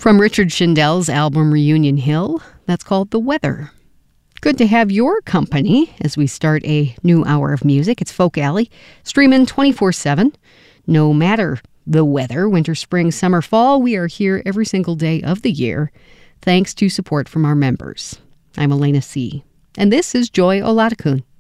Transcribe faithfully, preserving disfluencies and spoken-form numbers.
From Richard Schindele's album Reunion Hill, that's called The Weather. Good to have your company as we start a new hour of music. It's Folk Alley, streaming twenty-four seven. No matter the weather, winter, spring, summer, fall, we are here every single day of the year, thanks to support from our members. I'm Elena C., and this is Joy Olatakun.